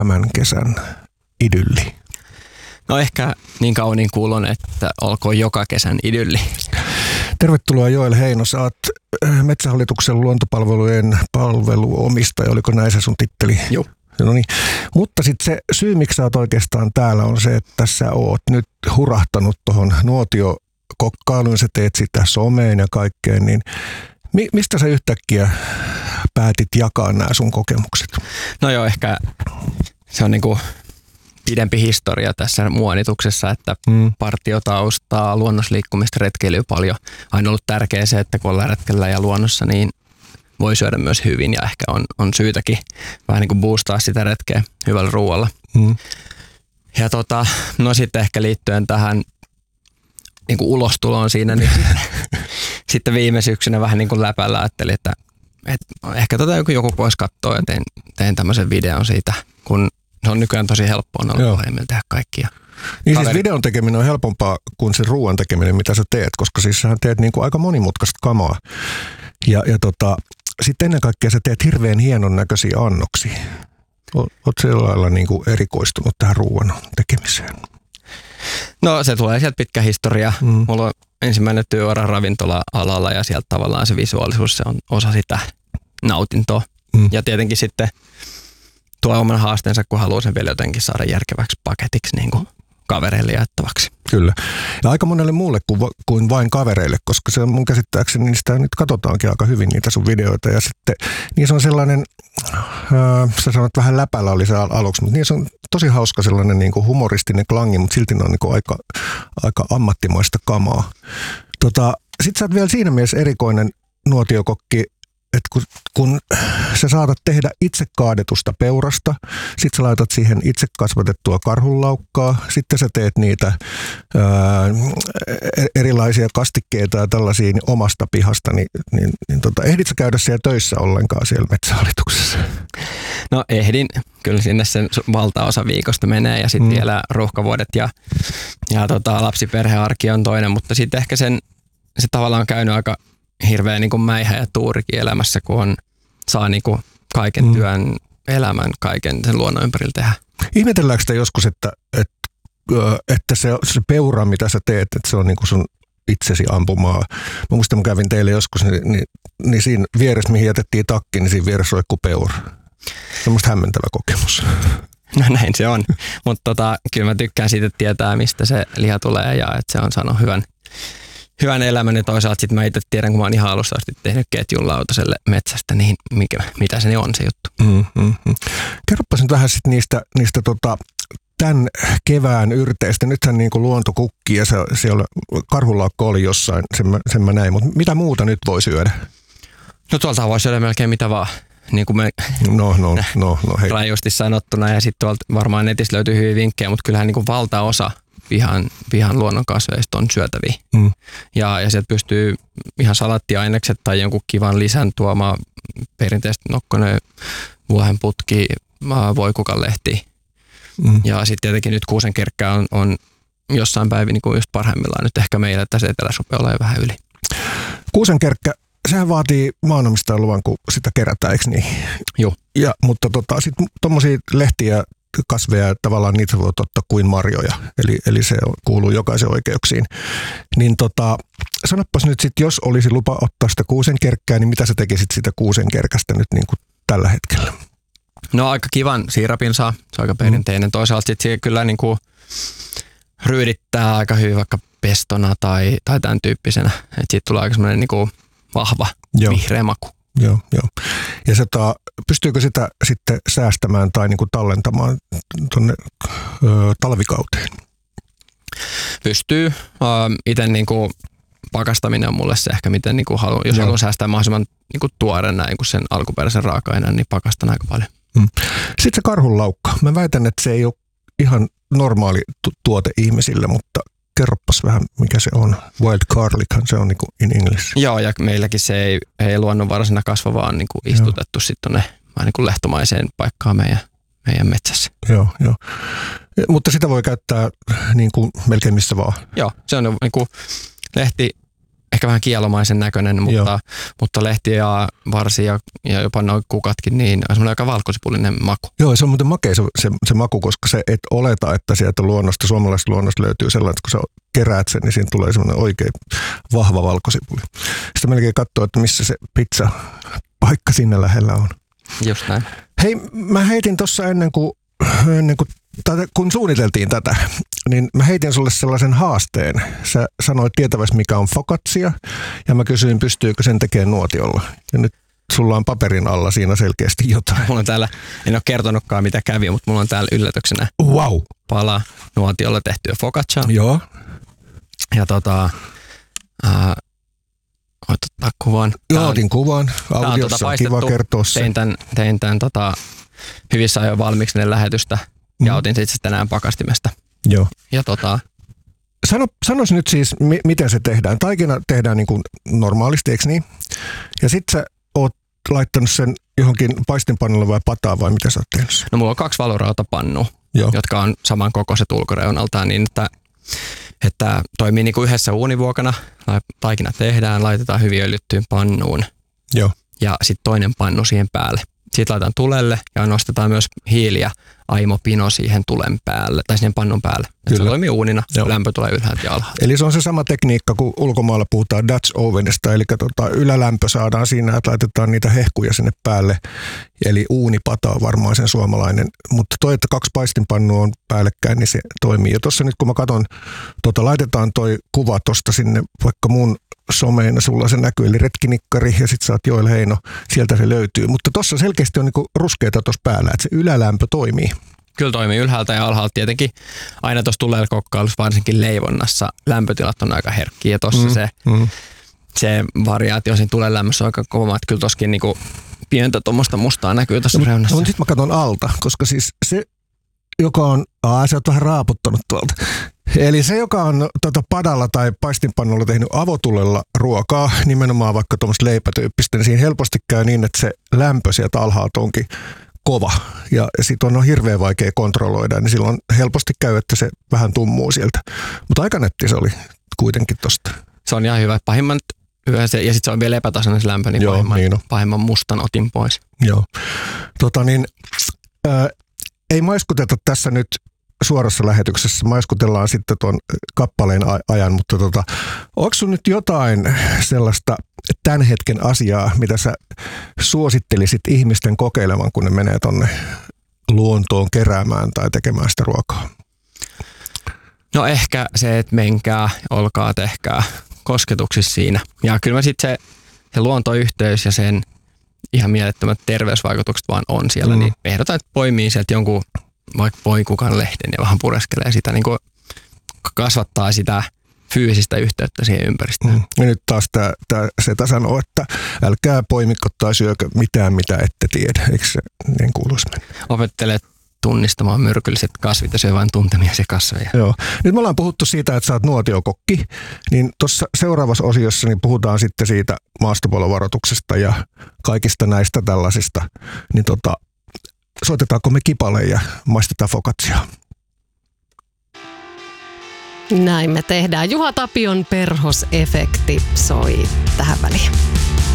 tämän kesän idylli? No ehkä niin kauniin kuulon, että olkoon joka kesän idylli. Tervetuloa Joel Heino, sä oot Metsähallituksen luontopalvelujen palveluomistaja, oliko näin se sun titteli? Joo. No niin. Mutta sitten se syy, miksi sä oot oikeastaan täällä, on se, että sä oot nyt hurahtanut tuohon nuotiokokkailuun, sä teet sitä someen ja kaikkeen, niin mistä sä yhtäkkiä päätit jakaa nämä sun kokemukset? No joo, ehkä se on niinku pidempi historia tässä muonituksessa, että partiotaustaa, luonnosliikkumista, retkeilyä paljon. Aina ollut tärkeää se, että kun ollaan retkellä ja luonnossa, niin voi syödä myös hyvin ja ehkä on syytäkin vähän niin kuin boostaa sitä retkeä hyvällä ruoalla. Ja no sitten ehkä liittyen tähän niin kuin ulostuloon siinä, niin sitten viime syksynä vähän niin kuin läpällä ajattelin, että ehkä joku voisi katsoa ja tein tämmöisen videon siitä, kun se on nykyään tosi helppoa olla tehdä kaikkia. Niin siis videon tekeminen on helpompaa kuin se ruoan tekeminen, mitä sä teet, koska siis sä teet niin kuin aika monimutkaista kamaa. Ja sitten ennen kaikkea sä teet hirveän hienon näköisiä annoksia. Oot sillä lailla niin kuin erikoistunut tähän ruoan tekemiseen? No se tulee sieltä pitkä historia. Mulla on ensimmäinen työura ravintola-alalla ja sieltä tavallaan se visuaalisuus, se on osa sitä nautintoa. Ja tietenkin sitten tuo oman haasteensa, kun haluaa sen vielä jotenkin saada järkeväksi paketiksi niin kuin kavereille jaettavaksi. Kyllä. Ja aika monelle muulle kuin vain kavereille, koska se mun käsittääkseni niistä nyt katsotaankin aika hyvin niitä sun videoita. Ja sitten niissä on sellainen, sä sanot vähän läpällä oli se aluksi, mutta niissä on tosi hauska sellainen niin kuin humoristinen klangi, mutta silti ne on niin kuin aika ammattimaista kamaa. Sitten sä oot vielä siinä mielessä erikoinen nuotiokokki, että kun sä saatat tehdä itse kaadetusta peurasta, sit sä laitat siihen itse kasvatettua karhunlaukkaa, sitten sä teet niitä erilaisia kastikkeita ja tällaisia omasta pihasta, niin ehdit sä käydä siellä töissä ollenkaan siellä Metsähallituksessa? No ehdin, kyllä sinne sen valtaosa viikosta menee ja sitten vielä ruuhkavuodet ja lapsiperhearki on toinen, mutta sitten ehkä se tavallaan on käynyt aika hirveä niin kuin mäihä ja tuurikin elämässä, kun saa niin kuin kaiken työn, elämän, kaiken sen luonnon ympärillä tehdä. Ihmetelläänkö sitä joskus, että se peura, mitä sä teet, että se on niin kuin sun itsesi ampumaa? Mä muistan, mä kävin teille joskus, niin siinä vieressä, mihin jätettiin takki, niin siinä vieressä roikkuu peura. Se on musta hämmentävä kokemus. No näin se on, mutta kyllä mä tykkään siitä, että tietää, mistä se liha tulee ja että se on saanut hyvän elämän ja toisaalta sitten mä itse tiedän, kun mä oon ihan alusta asti tehnyt ketjun lautaselle metsästä, niin mitä se on se juttu. Kerropas nyt vähän sitten niistä tämän kevään yrteistä. Nythän niin kuin luonto kukkii ja siellä karhunlaukko oli jossain, sen mä näin, mutta mitä muuta nyt voi syödä? No tuolta voi syödä melkein mitä vaan. Niin kuin me hei. rajusti sanottuna ja sitten tuolta varmaan netistä löytyy hyviä vinkkejä, mutta kyllähän niin kuin valtaosa pihan luonnonkasveista on syötäviä. Ja sieltä pystyy ihan salattiainekset tai jonkun kivan lisän tuomaan perinteisesti nokkonen, vuohenputki, voikukanlehti. Ja sitten tietenkin nyt kuusenkerkkä on jossain päivin niin kuin just parhaimmillaan. Nyt ehkä meillä tässä etelässä rupeaa olemaan vähän yli. Kuusenkerkkä, sehän vaatii maanomistajan luvan, kun sitä kerätään, eikö niin? Joo. Mutta sitten tuommoisia lehtiä, kasveja, tavallaan niitä voi ottaa kuin marjoja, eli se kuuluu jokaisen oikeuksiin. Niin sanoppas nyt sitten, jos olisi lupa ottaa sitä kuusenkerkkää, niin mitä sä tekisit sitä kuusenkerkästä nyt niin kuin tällä hetkellä? No aika kivan siirapin saa, se on aika perinteinen. Toisaalta sitten kyllä niin kuin ryydittää aika hyvin vaikka pestona tai tämän tyyppisenä, että siitä tulee aika semmoinen niin kuin vahva vihreä maku. Joo. Ja pystyykö sitä sitten säästämään tai niin kuin tallentamaan tuonne talvikauteen? Pystyy. Itse niin kuin pakastaminen on mulle se ehkä, miten niin kuin jos haluan säästää mahdollisimman niin kuin tuoreena niin kuin sen alkuperäisen raaka-aineen, niin pakastan aika paljon. Sitten se karhunlaukka. Mä väitän, että se ei ole ihan normaali tuote ihmisille, mutta kerroppas vähän, mikä se on. Wild garlichan se on niin kuin in English. Joo, ja meilläkin se ei luonnonvaraisena kasva, vaan niin kuin istutettu sitten tuonne vähän niin kuin lehtomaiseen paikkaan meidän metsässä. Joo. Mutta sitä voi käyttää niin kuin melkein missä vaan. Joo, se on niin kuin lehti, ehkä vähän kielomaisen näköinen, mutta lehti ja varsi ja jopa nuo kukatkin, niin on semmoinen aika valkosipulinen maku. Joo, se on muuten makea se maku, koska se et oleta, että sieltä luonnosta, suomalaisesta luonnosta löytyy sellainen, että kun sä keräät sen, niin siinä tulee semmoinen oikein vahva valkosipuli. Sitten melkein katsoo, että missä se pizza-paikka sinne lähellä on. Just näin. Hei, mä heitin tuossa kun suunniteltiin tätä, niin mä heitin sulle sellaisen haasteen. Sä sanoit tietävästi, mikä on focaccia, ja mä kysyin, pystyykö sen tekemään nuotiolla. Ja nyt sulla on paperin alla siinä selkeästi jotain. Mulla on täällä, en ole kertonutkaan mitä kävi, mutta mulla on täällä yllätyksenä pala nuotiolla tehtyä focaccia. Joo. Ja voit ottaa kuvan. Joo, otin kuvan. Audiossa on kiva kertoa se. Tein tämän hyvissä ajoin valmiiksi ennen lähetystä ja otin sitten tänään pakastimesta. Joo. Ja Sanois nyt siis, miten se tehdään. Taikina tehdään niin kuin normaalisti, eikö niin? Ja sit sä oot laittanut sen johonkin paistinpannulle vai pataan vai mitä sä oot tehnyt sen? No mulla on 2 valurautapannua, jotka on saman kokoiset ulkoreunaltaan niin, että toimii niin kuin yhdessä uunivuokana. Taikina tehdään, laitetaan hyvin öljyttyyn pannuun. Joo. Ja sitten toinen pannu siihen päälle. Sitten laitetaan tulelle ja nostetaan myös hiili ja aimopino siihen tulen päälle tai siihen pannun päälle. Se toimii uunina, lämpö tulee ylhäältä ja alhaalta. Eli se on se sama tekniikka, kun ulkomailla puhutaan Dutch ovenista, eli ylälämpö saadaan siinä, että laitetaan niitä hehkuja sinne päälle. Eli uunipata on varmaan sen suomalainen, mutta toi, että 2 paistinpannua on päällekkäin, niin se toimii. Ja tuossa nyt kun mä katson, laitetaan toi kuva tosta sinne vaikka mun someen, sulla se näkyy, eli retkinikkari ja sit sä oot Joel Heino, sieltä se löytyy. Mutta tossa selkeästi on niinku ruskeita tuossa päällä, että se ylälämpö toimii. Kyllä toimii ylhäältä ja alhaalta tietenkin. Aina tuossa tulella kokkailussa, varsinkin leivonnassa, lämpötilat on aika herkkiä. Tuossa se variaatio siinä tulen lämmössä on aika kova, että kyllä tossakin niinku pientä tuommoista mustaa näkyy tuossa reunassa. Mutta sitten mä katson alta, koska siis se, joka on, sä oot vähän raaputtanut tuolta. Eli se, joka on padalla tai paistinpannulla tehnyt avotulella ruokaa, nimenomaan vaikka tuommoista leipätyyppistä, niin siinä helposti käy niin, että se lämpö sieltä alhaalta onkin kova. Ja sit on hirveän vaikea kontrolloida, niin silloin helposti käy, että se vähän tummuu sieltä. Mutta aika nätti se oli kuitenkin tosta. Se on ihan hyvä. Pahimman yhdessä, ja sitten se on vielä epätasainen se lämpö, niin pahimman mustan otin pois. Joo. Ei maiskuteta tässä nyt suorassa lähetyksessä, maiskutellaan sitten tuon kappaleen ajan, mutta onko sun nyt jotain sellaista tämän hetken asiaa, mitä sä suosittelisit ihmisten kokeilevan, kun ne menee tonne luontoon keräämään tai tekemään sitä ruokaa? No ehkä se, että menkää, olkaa, tehkää kosketuksissa siinä. Ja kyllä mä sitten se luontoyhteys ja sen ihan mielettömät terveysvaikutukset vaan on siellä, niin ehdotan, että poimii sieltä jonkun vaikka voikukan lehden ja vähän pureskelee sitä, niin kuin kasvattaa sitä fyysistä yhteyttä siihen ympäristöön. Ja nyt taas tämä Seta sanoo, että älkää poimikko tai syökö mitään, mitä ette tiedä. Eikö se niin kuuluisi mennä? Opettele tunnistamaan myrkylliset kasvit ja syö vain tuntemia kasveja. Joo. Nyt me ollaan puhuttu siitä, että sä oot nuotiokokki, niin tuossa seuraavassa osiossa niin puhutaan sitten siitä maastopalovaroituksesta ja kaikista näistä tällaisista. Niin soitetaanko me kipale ja maistetaan focaccia? Näin me tehdään. Juha Tapion perhosefekti soi tähän väliin.